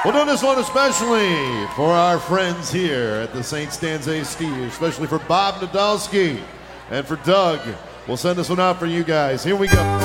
We'll do this one especially for our friends here at the St. Stan's AC, especially for Bob Nadolski and for Doug. We'll send this one out for you guys. Here we go.